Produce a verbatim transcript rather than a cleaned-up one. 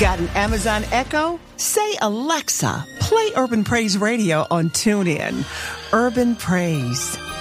Got an Amazon Echo? Say, Alexa, play Urban Praise Radio on TuneIn. Urban Praise.